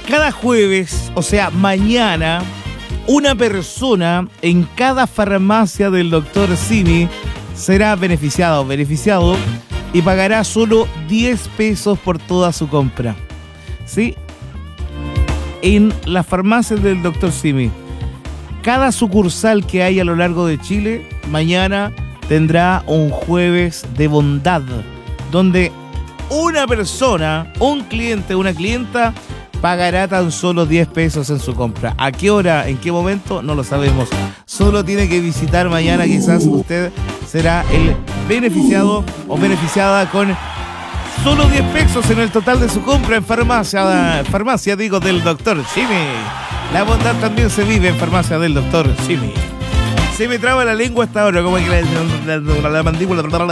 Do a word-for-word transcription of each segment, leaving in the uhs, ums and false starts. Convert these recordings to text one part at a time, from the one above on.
cada jueves, o sea, mañana, una persona en cada farmacia del doctor Simi será beneficiada o beneficiado y pagará solo diez pesos por toda su compra. ¿Sí? En las farmacias del doctor Simi. Cada sucursal que hay a lo largo de Chile, mañana tendrá un jueves de bondad, donde una persona, un cliente, una clienta, pagará tan solo diez pesos en su compra. ¿A qué hora, en qué momento? No lo sabemos. Solo tiene que visitar mañana, quizás usted será el beneficiado o beneficiada con solo diez pesos en el total de su compra en farmacia, farmacia digo, del doctor Simi. La bondad también se vive en farmacia del doctor Simi. Se me traba la lengua hasta ahora, como que la, la, la mandíbula. Por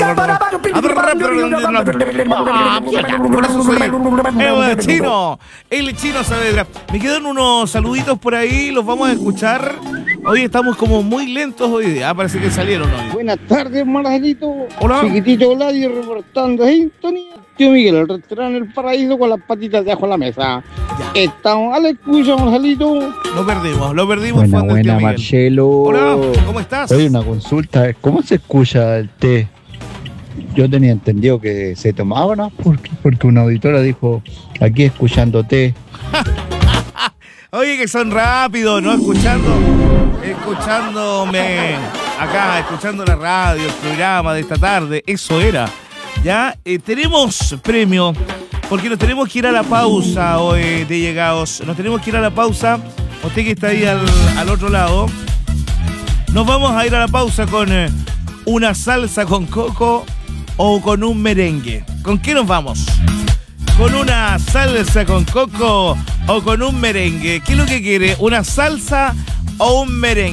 eso soy el chino. El chino Saavedra. Me quedan unos saluditos por ahí, los vamos a escuchar. Hoy estamos como muy lentos hoy día. Parece que salieron hoy. Buenas tardes, Marcelito. Hola. Chiquitito Vladi reportando sintonía. Tío Miguel, el restaurante El Paraíso con las patitas de ajo a la mesa. Ya. Estamos a la escucha, Marcelito. Lo perdimos, lo perdimos. Buena, buena, Marcelo. Hola, ¿cómo estás? Oye, una consulta. ¿Cómo se escucha el té? Yo tenía entendido que se tomaba, ¿no? Porque, porque una auditora dijo, aquí escuchando té. Oye, que son rápidos, ¿no? Escuchando, escuchándome acá, escuchando la radio, el programa de esta tarde. Eso era. Ya, eh, tenemos premio, porque nos tenemos que ir a la pausa hoy de llegados. Nos tenemos que ir a la pausa. Usted que está ahí al, al otro lado. Nos vamos a ir a la pausa con eh, una salsa con coco o con un merengue. ¿Con qué nos vamos? ¿Con una salsa con coco o con un merengue? ¿Qué es lo que quiere? ¿Una salsa o un merengue?